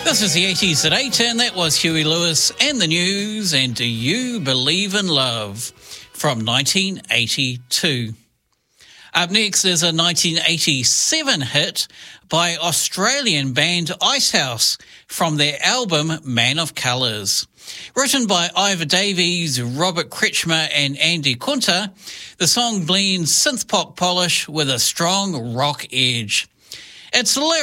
This is the 80s at 8, and that was Huey Lewis and the News and Do You Believe in Love from 1982. Up next is a 1987 hit by Australian band Icehouse from their album Man of Colours. Written by Ivor Davies, Robert Kretschmer and Andy Kunter, the song blends synth-pop polish with a strong rock edge. It's